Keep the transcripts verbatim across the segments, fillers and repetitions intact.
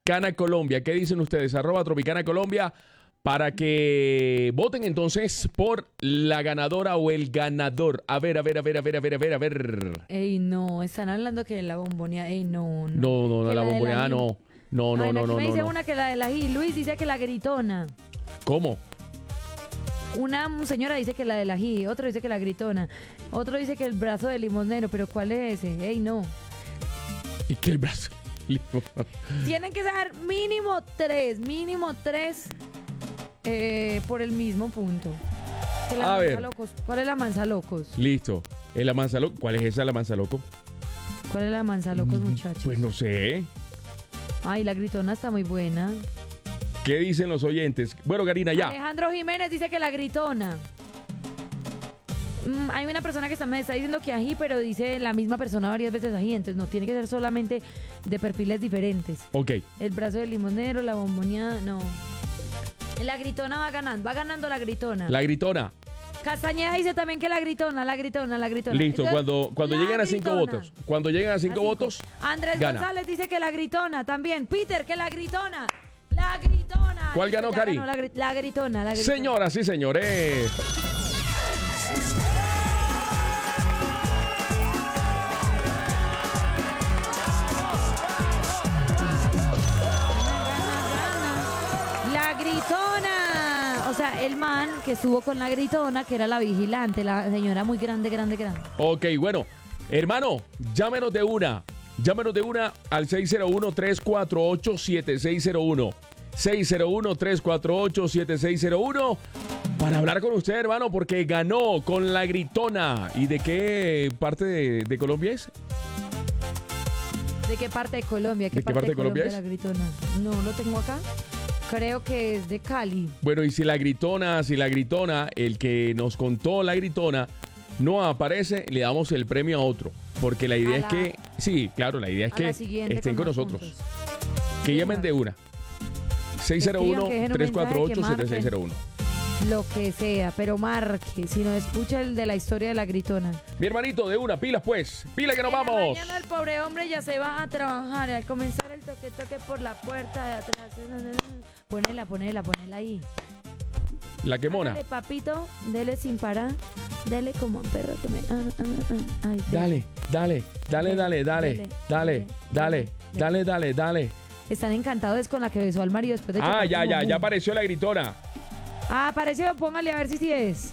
Tropicana Colombia. ¿Qué dicen ustedes? Arroba Tropicana Colombia para que voten entonces por la ganadora o el ganador. A ver, a ver, a ver, a ver, a ver, a ver, a ver. Ey, no, están hablando que la bombonía. Ey, no, no. No, no, no, Que la del bombonera ají. no. No, no, Ay, no, aquí no, me no, dice no. una que la del ají. Luis dice que la gritona. ¿Cómo? Una señora dice que la del ají. Otro dice que la gritona. Otro dice que el brazo del limonero. Pero ¿cuál es ese? Ey, no. ¿Y qué el brazo? Tienen que ser mínimo tres. Mínimo tres eh, por el mismo punto. Que la A manza ver. locos. ¿Cuál es la manza locos? Listo. ¿Es la manza loco? ¿Cuál es esa, la manza loco? ¿Cuál es la manza locos, muchachos? Pues no sé. Ay, la gritona está muy buena. ¿Qué dicen los oyentes? Bueno, Karina, ya. Alejandro Jiménez dice que la gritona. Mm, hay una persona que está, me está diciendo que ají, pero dice la misma persona varias veces ají, entonces no tiene que ser solamente de perfiles diferentes. Ok. El brazo del limonero, la bomboneada, no. La gritona va ganando, va ganando la gritona. La gritona. Castañeda dice también que la gritona, la gritona, la gritona. Listo. Entonces, Cuando, cuando la lleguen a cinco gritona. votos. Cuando lleguen a cinco A cinco. votos. Andrés gana. González dice que la gritona también. Peter, que la gritona. La gritona. ¿Cuál ganó, Ya Cari? ganó La, gri- la gritona, la gritona. Señoras y señores. La gritona. O sea, el man que estuvo con la gritona, que era la vigilante, la señora muy grande, grande, grande. Ok, bueno. Hermano, llámenos de una. Llámenos de una al seis cero uno, tres cuatro ocho, siete seis cero uno. seis cero uno, tres cuatro ocho, siete seis cero uno. Para hablar con usted, hermano, porque ganó con la gritona. ¿Y de qué parte de, de Colombia es? ¿De qué parte de Colombia? ¿De qué parte de Colombia es? la gritona? No, lo tengo acá. Creo que es de Cali. Bueno, y si la gritona, si la gritona, el que nos contó la gritona, no aparece, le damos el premio a otro. Porque la idea A es la- que, sí, claro, la idea es a la que siguiente estén con más nosotros. puntos. Que llamen de una. seis cero uno, tres cuatro ocho, siete seis cero uno. Lo que sea, pero marque. Si no escucha el de la historia de la gritona. Mi hermanito, de una, pilas pues. Pila que nos En la vamos. mañana el pobre hombre ya se va a trabajar. Al comenzar el toque toque por la puerta de atrás. Ponela, ponela, ponela ahí. La quemona. Dale, papito, dele sin parar. Dele como un perro que me... ah, ah, ah. Ay, Dale, dale, dale, dale, dale, dale, dale, dale, dale, dale. Están encantados con la que besó al marido después de Ah, chocar ya, como ya, boom. ya apareció la gritona. Ah, apareció, póngale a ver si sí es.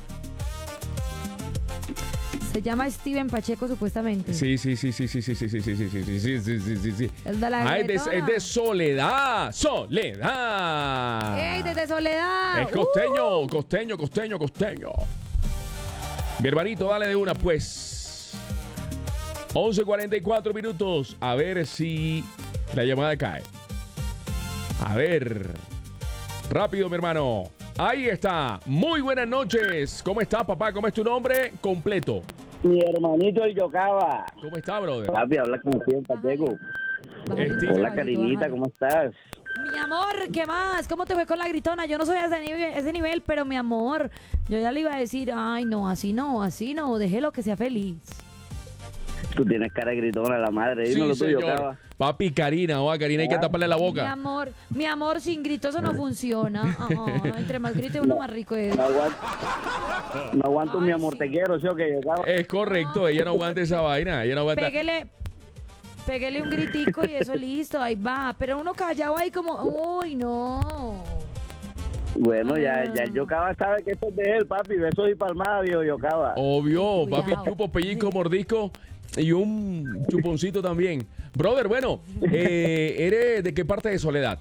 Se llama Steven Pacheco supuestamente. Sí, sí, sí, sí, sí, sí, sí, sí, sí, sí, sí, sí, sí, sí, sí, sí, sí. El de la Ah, es de, gritona. es de Soledad, Soledad. ¡Ey, desde Soledad! Es costeño, costeño, costeño, costeño. Mi hermanito, dale de una, pues. once cuarenta y cuatro minutos. A ver si la llamada cae. A ver. Rápido, mi hermano. Ahí está. Muy buenas noches. ¿Cómo estás, papá? ¿Cómo es tu nombre completo? Mi hermanito el Yocaba. ¿Cómo está, brother? Papi, habla con Steven Pacheco. Bájale un Este- caballito, Hola, Carinita, bájale. ¿cómo estás? Mi amor, ¿qué más? ¿Cómo te fue con la gritona? Yo no soy a ese nivel, ese nivel, pero mi amor, yo ya le iba a decir, ay, no, así no, así no, déjelo que sea feliz. Tú tienes cara de gritona, la madre. Sí, Dímelo tú, señor. Yocaba. Papi, Karina. Oh, a Karina hay que taparle la Mi boca. amor, mi amor, sin grito eso no funciona. Ajá, entre más grite uno más rico es. No aguanto, no aguanto Ay, mi amor, sí. te quiero, ¿sí o qué, Yocaba? Es correcto. Ella no aguanta esa vaina. Ella no aguanta. Péguele, péguele un gritico y eso listo, ahí va. Pero uno callado ahí como, uy, no. Bueno, ya, Ah. ya el Yocaba sabe que esto es de él, papi. Besos y palmadas, viejo Yocaba. Obvio, Cuidado. papi, chupo, pellizco, mordisco y un chuponcito también. Brother, bueno, eh, ¿eres de qué parte de Soledad?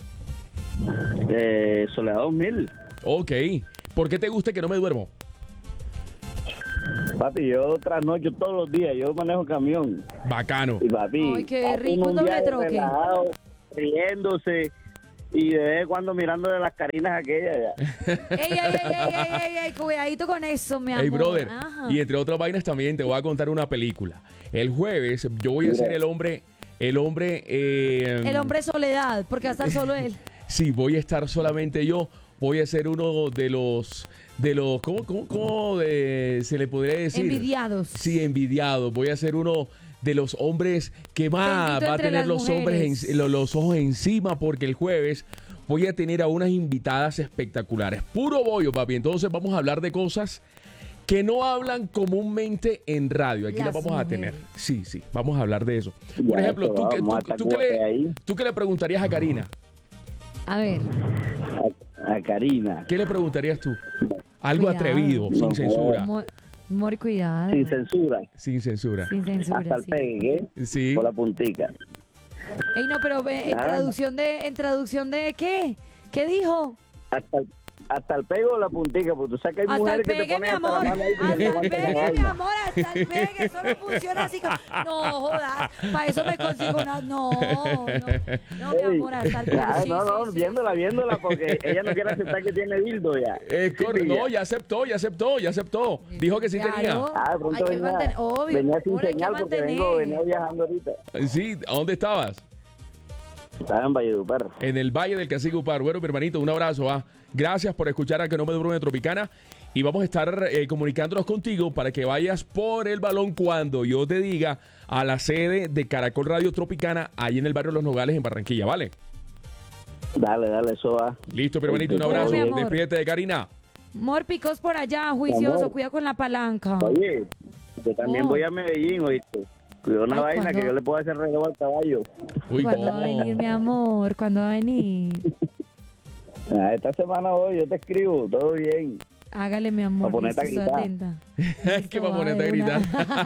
Eh, Soledad dos mil. Ok. ¿Por qué te gusta que no me duermo? Papi, yo trasnocho todos los días. Yo manejo camión. Bacano. Y papi, Ay, qué papi, rico, en un doble viaje troque. relajado, riéndose. Y de vez en cuando mirándole las carinas aquellas ya. Ey, ey, ey, ey, ey, ey, ey, cuidadito con eso, mi amor. Hey, brother. Ajá. Y entre otras vainas también te voy a contar una película. El jueves yo voy a ser el hombre, el hombre... eh, El hombre soledad, porque va a estar solo él. Sí, voy a estar solamente yo. Voy a ser uno de los... De los... ¿Cómo, cómo, cómo de- se le podría decir? Envidiados. Sí, envidiado. Voy a ser uno de los hombres que más Bendito va a entre tener las los hombres mujeres. en- lo- los ojos encima, porque el jueves voy a tener a unas invitadas espectaculares. Puro bollo, papi. Entonces vamos a hablar de cosas que no hablan comúnmente en radio. Aquí las, Las vamos a tener. mujeres. Sí, sí, vamos a hablar de eso. Ya, Por ejemplo, eso, ¿tú, qué- vamos a tú- estar tú qué le, ahí. ¿tú qué le preguntarías a Karina? A ver, A, a Karina. ¿Qué le preguntarías tú? Algo Cuidado. atrevido, sin No, censura. amor, amor, cuidado. Sin censura. Sin censura. Sin censura, Hasta el sí. pegue, Sí. por la puntica. Ey, no, pero ve, en Ah. traducción de, en traducción de ¿qué? ¿Qué dijo? Hasta el, hasta el pego o la puntica, porque tú sabes que hay Hasta el mujeres que te pegue, mi ponen hasta amor. la mano ahí Hasta porque no el aguantan la pegue, mi vaina. amor. Hasta el pegue. Eso no funciona así. como- No, jodas. Para eso me consigo una. No, no. No, mi Ey, amor. Hasta el pegue. ah, Sí, no, no, sí, sí. viéndola, viéndola, porque ella no quiere aceptar que tiene dildo ya. Eh, Sí, corre- pilla. no, ya aceptó, ya aceptó, ya aceptó. Dijo que sí Claro. tenía. Ah, de pronto Hay que venía, mantener- obvio, venía sin amor, hay que señal porque mantener. vengo, venía viajando ahorita. Sí, ¿a dónde estabas? Estaba en Valledupar. En el Valle del Cacique Upar. Bueno, mi hermanito, un abrazo. ¿va? Gracias por escuchar a Que No Me Duerme Tropicana. Y vamos a estar eh, comunicándonos contigo para que vayas por el balón cuando yo te diga a la sede de Caracol Radio Tropicana, ahí en el barrio Los Nogales, en Barranquilla, ¿vale? Dale, dale, eso va. Listo, mi hermanito, un Bueno, abrazo. mi amor. Despídete de Karina. Amor, picos por allá, juicioso. Amor. Cuida con la palanca. Oye, yo también Oh. voy a Medellín, oíste. Cuidado una Ay, vaina ¿cuándo? que yo le puedo hacer reloj al caballo. Uy, ¿Cuándo no. va a venir, mi amor? ¿Cuándo va a venir? Ah, esta semana voy, yo te escribo, todo bien. Hágale, mi amor. Pa' ponerte a listo, estoy gritar. atenta. Es que va a Listo, ponerte a de una.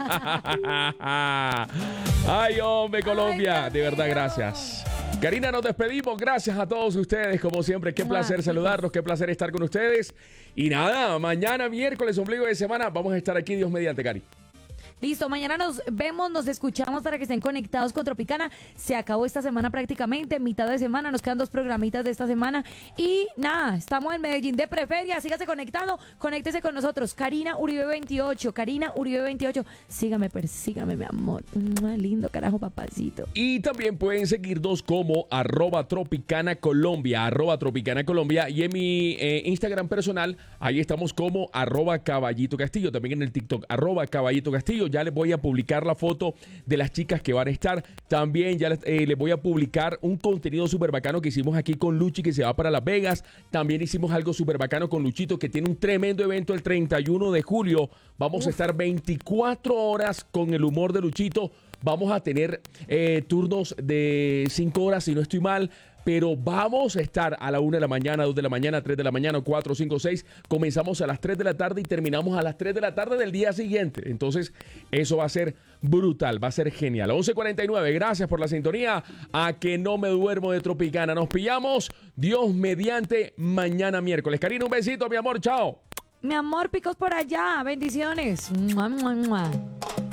gritar. Ay, hombre, Colombia. Ay, De verdad, Dios mío. gracias. Karina, nos despedimos. Gracias a todos ustedes, como siempre. Qué Mua, placer chicos. saludarlos, qué placer estar con ustedes. Y nada, mañana, miércoles, ombligo de semana, vamos a estar aquí, Dios mediante, Cari. Listo, mañana nos vemos, nos escuchamos para que estén conectados con Tropicana. Se acabó esta semana prácticamente, mitad de semana, nos quedan dos programitas de esta semana. Y nada, estamos en Medellín de Preferia, sígase conectando, conéctese con nosotros. Karina Uribe veintiocho, Karina Uribe veintiocho, sígame, persígame, mi amor. Mua, lindo, carajo, papacito. Y también pueden seguirnos como arroba Tropicana Colombia, arroba Tropicana Colombia. Y en mi eh, Instagram personal, ahí estamos como arroba Caballito Castillo. También en el TikTok, arroba Caballito Castillo. Ya les voy a publicar la foto de las chicas que van a estar. También ya les, eh, les voy a publicar un contenido súper bacano que hicimos aquí con Luchi, que se va para Las Vegas. También hicimos algo súper bacano con Luchito, que tiene un tremendo evento el treinta y uno de julio. Vamos a estar veinticuatro horas con el humor de Luchito. Vamos a tener eh, turnos de cinco horas, si no estoy mal. Pero vamos a estar a la una de la mañana, dos de la mañana, tres de la mañana, cuatro, cinco, seis. Comenzamos a las tres de la tarde y terminamos a las tres de la tarde del día siguiente. Entonces, eso va a ser brutal, va a ser genial. once cuarenta y nueve, gracias por la sintonía. A Que No Me Duermo de Tropicana. Nos pillamos, Dios mediante, mañana miércoles. Karina, un besito, mi amor, chao. Mi amor, picos por allá, bendiciones. Mua, mua, mua.